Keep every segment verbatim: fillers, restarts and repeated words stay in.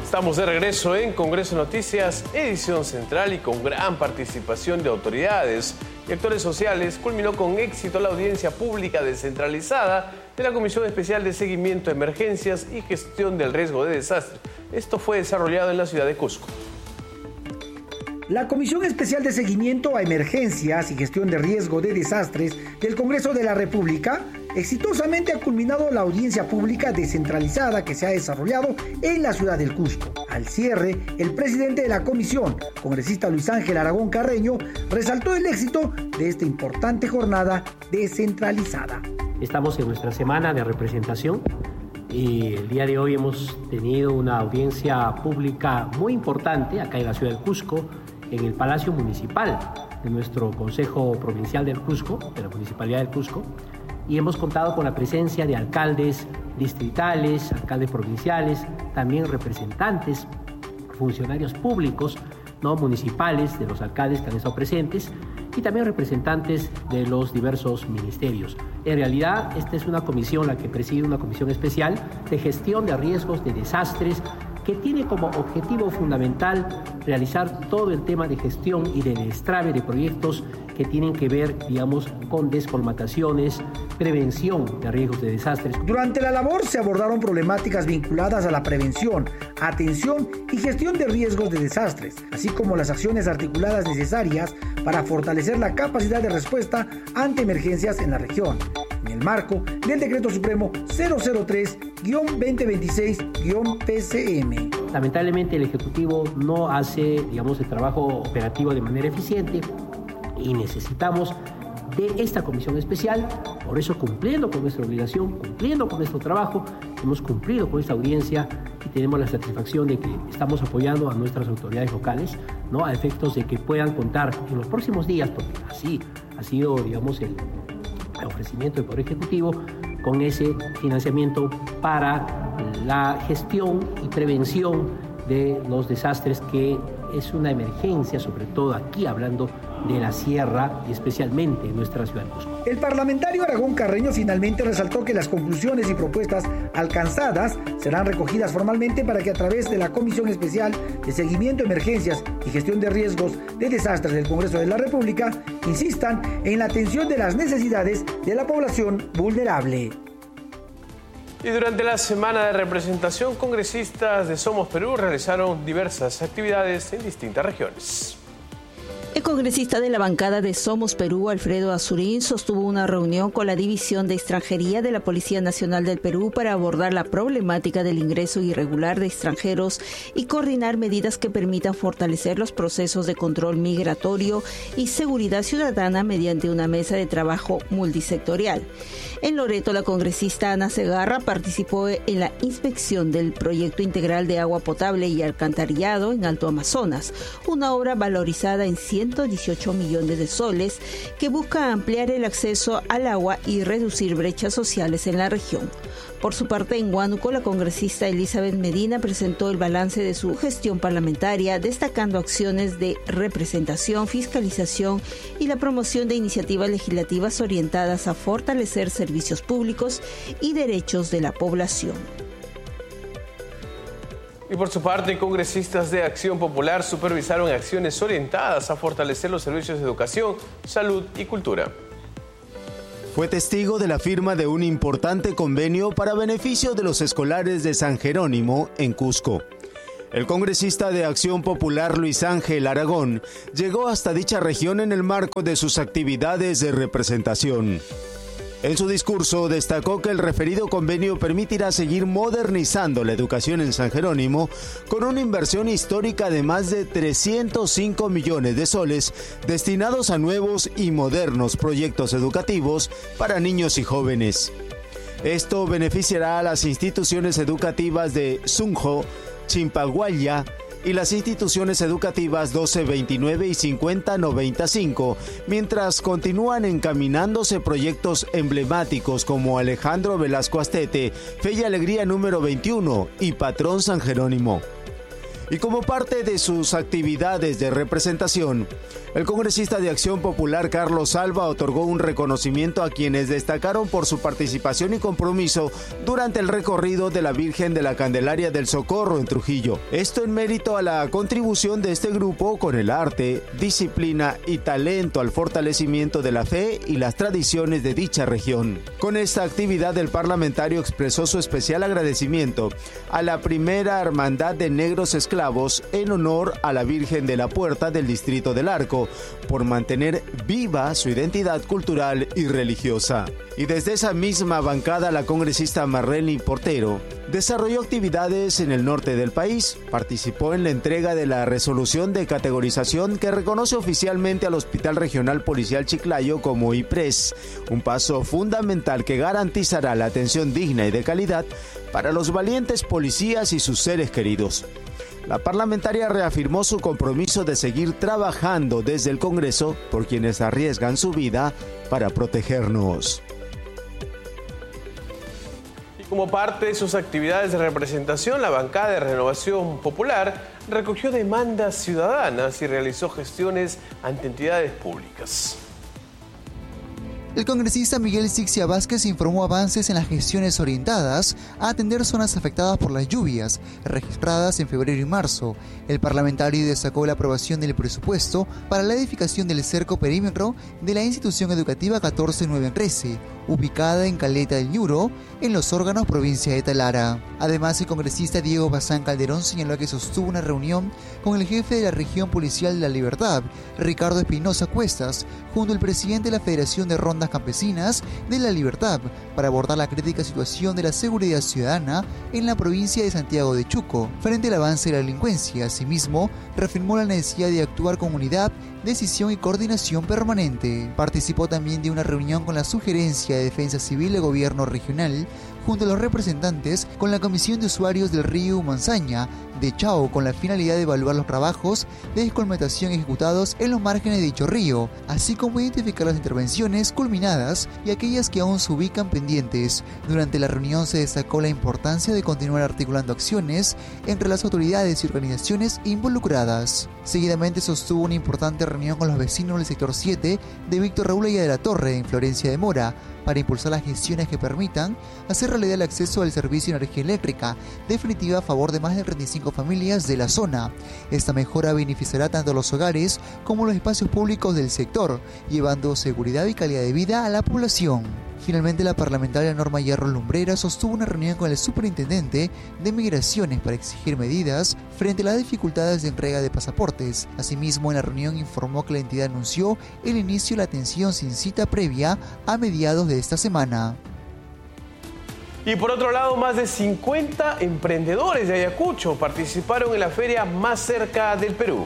Estamos de regreso en Congreso Noticias, edición central, y con gran participación de autoridades y actores sociales, culminó con éxito la audiencia pública descentralizada de la Comisión Especial de Seguimiento a Emergencias y Gestión del Riesgo de Desastres. Esto fue desarrollado en la ciudad de Cusco. La Comisión Especial de Seguimiento a Emergencias y Gestión de Riesgo de Desastres del Congreso de la República exitosamente ha culminado la audiencia pública descentralizada que se ha desarrollado en la ciudad del Cusco. Al cierre, el presidente de la comisión, congresista Luis Ángel Aragón Carreño, resaltó el éxito de esta importante jornada descentralizada. Estamos en nuestra semana de representación y el día de hoy hemos tenido una audiencia pública muy importante acá en la ciudad del Cusco, en el Palacio Municipal de nuestro Consejo Provincial del Cusco, de la Municipalidad del Cusco, y hemos contado con la presencia de alcaldes distritales, alcaldes provinciales, también representantes, funcionarios públicos, no municipales, de los alcaldes que han estado presentes, y también representantes de los diversos ministerios. En realidad, esta es una comisión, la que preside una comisión especial de gestión de riesgos de desastres, que tiene como objetivo fundamental realizar todo el tema de gestión y de destrave de proyectos que tienen que ver, digamos, con descolmataciones, prevención de riesgos de desastres. Durante la labor se abordaron problemáticas vinculadas a la prevención, atención y gestión de riesgos de desastres, así como las acciones articuladas necesarias para fortalecer la capacidad de respuesta ante emergencias en la región, en el marco del Decreto Supremo cero cero tres guión veinte veintiséis guión P C M. Lamentablemente el Ejecutivo no hace, digamos, el trabajo operativo de manera eficiente y necesitamos de esta comisión especial. Por eso, cumpliendo con nuestra obligación, cumpliendo con nuestro trabajo, hemos cumplido con esta audiencia y tenemos la satisfacción de que estamos apoyando a nuestras autoridades locales, ¿no?, a efectos de que puedan contar en los próximos días, porque así ha sido, digamos, el ofrecimiento del Poder Ejecutivo, con ese financiamiento para la gestión y prevención de los desastres, que es una emergencia, sobre todo aquí hablando de la sierra y especialmente en nuestra ciudad de Cusco. El parlamentario Aragón Carreño finalmente resaltó que las conclusiones y propuestas alcanzadas serán recogidas formalmente para que a través de la Comisión Especial de Seguimiento a Emergencias y Gestión de Riesgos de Desastres del Congreso de la República insistan en la atención de las necesidades de la población vulnerable. Y durante la semana de representación, congresistas de Somos Perú realizaron diversas actividades en distintas regiones. El congresista de la bancada de Somos Perú, Alfredo Azurín, sostuvo una reunión con la División de Extranjería de la Policía Nacional del Perú para abordar la problemática del ingreso irregular de extranjeros y coordinar medidas que permitan fortalecer los procesos de control migratorio y seguridad ciudadana mediante una mesa de trabajo multisectorial. En Loreto, la congresista Ana Segarra participó en la inspección del proyecto integral de agua potable y alcantarillado en Alto Amazonas, una obra valorizada en ciento dieciocho millones de soles que busca ampliar el acceso al agua y reducir brechas sociales en la región. Por su parte, en Huánuco, la congresista Elizabeth Medina presentó el balance de su gestión parlamentaria, destacando acciones de representación, fiscalización y la promoción de iniciativas legislativas orientadas a fortalecer servicios públicos y derechos de la población. Y por su parte, congresistas de Acción Popular supervisaron acciones orientadas a fortalecer los servicios de educación, salud y cultura. Fue testigo de la firma de un importante convenio para beneficio de los escolares de San Jerónimo en Cusco. El congresista de Acción Popular Luis Ángel Aragón llegó hasta dicha región en el marco de sus actividades de representación. En su discurso destacó que el referido convenio permitirá seguir modernizando la educación en San Jerónimo con una inversión histórica de más de trescientos cinco millones de soles destinados a nuevos y modernos proyectos educativos para niños y jóvenes. Esto beneficiará a las instituciones educativas de Sunjo, Chimpaguaya y las instituciones educativas doce veintinueve y cincuenta noventa y cinco, mientras continúan encaminándose proyectos emblemáticos como Alejandro Velasco Astete, Fe y Alegría número veintiuno y Patrón San Jerónimo. Y como parte de sus actividades de representación, el congresista de Acción Popular Carlos Alba otorgó un reconocimiento a quienes destacaron por su participación y compromiso durante el recorrido de la Virgen de la Candelaria del Socorro en Trujillo. Esto en mérito a la contribución de este grupo con el arte, disciplina y talento al fortalecimiento de la fe y las tradiciones de dicha región. Con esta actividad, el parlamentario expresó su especial agradecimiento a la primera Hermandad de Negros Esclavos en honor a la Virgen de la Puerta del Distrito del Arco por mantener viva su identidad cultural y religiosa. Y desde esa misma bancada, la congresista Marlene Portero desarrolló actividades en el norte del país, participó en la entrega de la resolución de categorización que reconoce oficialmente al Hospital Regional Policial Chiclayo como I P R E S, un paso fundamental que garantizará la atención digna y de calidad para los valientes policías y sus seres queridos. La parlamentaria reafirmó su compromiso de seguir trabajando desde el Congreso por quienes arriesgan su vida para protegernos. Y como parte de sus actividades de representación, la bancada de Renovación Popular recogió demandas ciudadanas y realizó gestiones ante entidades públicas. El congresista Miguel Sixia Vázquez informó avances en las gestiones orientadas a atender zonas afectadas por las lluvias registradas en febrero y marzo. El parlamentario destacó la aprobación del presupuesto para la edificación del cerco perímetro de la institución educativa catorce nueve trece, ubicada en Caleta del Ñuro, en Los Órganos, provincia de Talara. Además, el congresista Diego Bazán Calderón señaló que sostuvo una reunión con el jefe de la región policial de La Libertad, Ricardo Espinosa Cuestas, junto al presidente de la Federación de Rondas Campesinas de La Libertad, para abordar la crítica situación de la seguridad ciudadana en la provincia de Santiago de Chuco, frente al avance de la delincuencia. Asimismo, reafirmó la necesidad de actuar con unidad, decisión y coordinación permanente. Participó también de una reunión con la Sugerencia de Defensa Civil del Gobierno Regional, junto a los representantes con la Comisión de Usuarios del Río Manzaña de Chao, con la finalidad de evaluar los trabajos de descolmatación ejecutados en los márgenes de dicho río, así como identificar las intervenciones culminadas y aquellas que aún se ubican pendientes. Durante la reunión se destacó la importancia de continuar articulando acciones entre las autoridades y organizaciones involucradas. Seguidamente sostuvo una importante reunión con los vecinos del sector siete de Víctor Raúl Aya de la Torre, en Florencia de Mora, para impulsar las gestiones que permitan hacer realidad el acceso al servicio de energía eléctrica definitiva a favor de más de treinta y cinco familias de la zona. Esta mejora beneficiará tanto a los hogares como a los espacios públicos del sector, llevando seguridad y calidad de vida a la población. Finalmente, la parlamentaria Norma Hierro Lumbrera sostuvo una reunión con el superintendente de Migraciones para exigir medidas frente a las dificultades de entrega de pasaportes. Asimismo, en la reunión informó que la entidad anunció el inicio de la atención sin cita previa a mediados de esta semana. Y por otro lado, más de cincuenta emprendedores de Ayacucho participaron en la feria más cerca del Perú.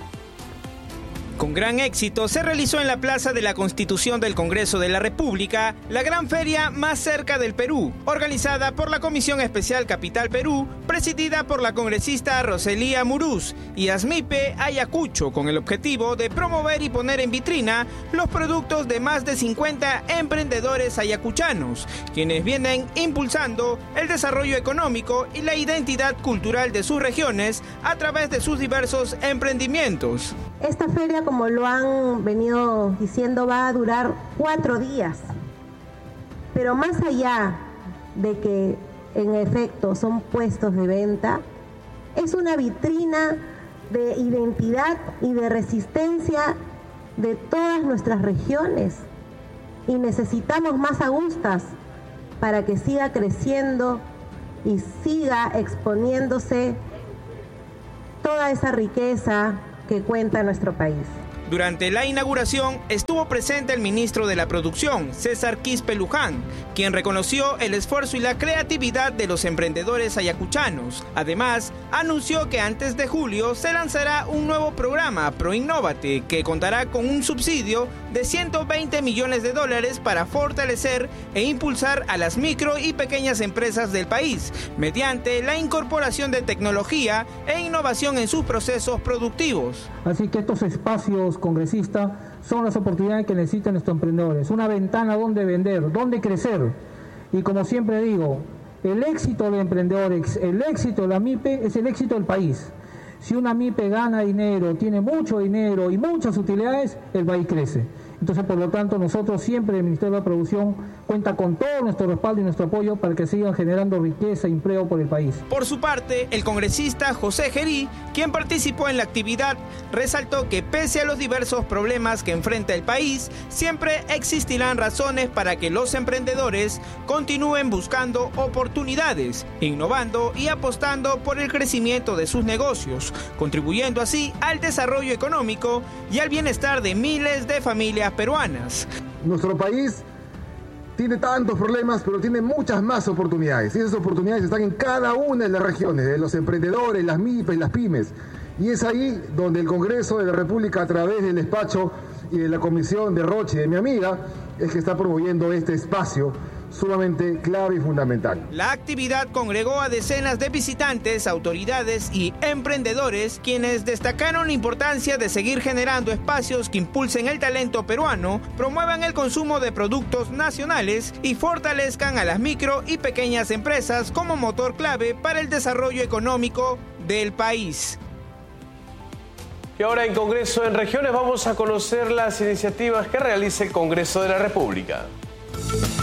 Con gran éxito se realizó en la Plaza de la Constitución del Congreso de la República la gran feria más cerca del Perú, organizada por la Comisión Especial Capital Perú, presidida por la congresista Roselía Murús y ASMIPE Ayacucho, con el objetivo de promover y poner en vitrina los productos de más de cincuenta emprendedores ayacuchanos, quienes vienen impulsando el desarrollo económico y la identidad cultural de sus regiones a través de sus diversos emprendimientos. Esta feria, como lo han venido diciendo, va a durar cuatro días. Pero más allá de que en efecto son puestos de venta, es una vitrina de identidad y de resistencia de todas nuestras regiones. Y necesitamos más agustas para que siga creciendo y siga exponiéndose toda esa riqueza que cuenta nuestro país. Durante la inauguración estuvo presente el ministro de la Producción, César Quispe Luján, quien reconoció el esfuerzo y la creatividad de los emprendedores ayacuchanos. Además, anunció que antes de julio se lanzará un nuevo programa, ProInnovate, que contará con un subsidio de ciento veinte millones de dólares para fortalecer e impulsar a las micro y pequeñas empresas del país, mediante la incorporación de tecnología e innovación en sus procesos productivos. Así que estos espacios, congresista, son las oportunidades que necesitan nuestros emprendedores, una ventana donde vender, donde crecer. Y como siempre digo, el éxito del emprendedor, el éxito de la MIPE es el éxito del país. Si una MIPE gana dinero, tiene mucho dinero y muchas utilidades, el país crece. Entonces, por lo tanto, nosotros siempre, el Ministerio de la Producción, cuenta con todo nuestro respaldo y nuestro apoyo para que sigan generando riqueza e empleo por el país. Por su parte, el congresista José Gerí, quien participó en la actividad, resaltó que pese a los diversos problemas que enfrenta el país, siempre existirán razones para que los emprendedores continúen buscando oportunidades, innovando y apostando por el crecimiento de sus negocios, contribuyendo así al desarrollo económico y al bienestar de miles de familias peruanas. Nuestro país tiene tantos problemas, pero tiene muchas más oportunidades. Y esas oportunidades están en cada una de las regiones, de los emprendedores, las MIPES, las pymes. Y es ahí donde el Congreso de la República, a través del despacho y de la comisión de Roche y de mi amiga, es que está promoviendo este espacio sumamente clave y fundamental. La actividad congregó a decenas de visitantes, autoridades y emprendedores, quienes destacaron la importancia de seguir generando espacios que impulsen el talento peruano, promuevan el consumo de productos nacionales y fortalezcan a las micro y pequeñas empresas como motor clave para el desarrollo económico del país. Y ahora en Congreso en Regiones vamos a conocer las iniciativas que realiza el Congreso de la República.